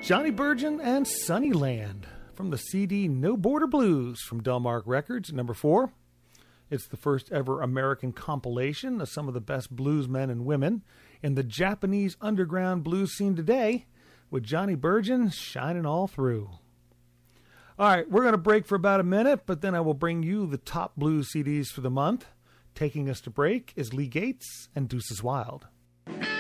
Johnny Burgin and Sunnyland from the CD No Border Blues from Delmark Records, number 4. It's the first ever American compilation of some of the best blues men and women in the Japanese underground blues scene today, with Johnny Burgin shining all through. All right, we're going to break for about a minute, but then I will bring you the top blues CDs for the month. Taking us to break is Lee Gates and Deuces Wild.